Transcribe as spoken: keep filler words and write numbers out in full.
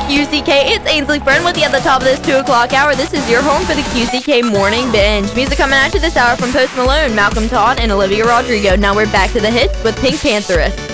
Q C K. It's Ainsley Fern with you at the top of this two o'clock hour. This is your home for the Q C K Morning Binge. Music coming at you this hour from Post Malone, Malcolm Todd, and Olivia Rodrigo. Now we're back to the hits with Pink Pantheress.